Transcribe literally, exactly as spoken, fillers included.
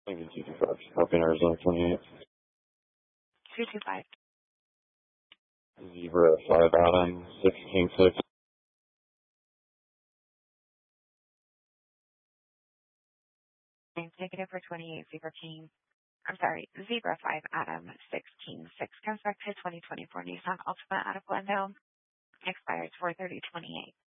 Thank you, two two five. Copy Arizona twenty-eight. two two five. Zebra five Adam, six King six. Negative for twenty-eight, Zebra King. I'm sorry, Zebra five Adam, six King six. Comes back to twenty twenty-four Nissan Altima out of Glendale. Expires four thirty twenty-eight.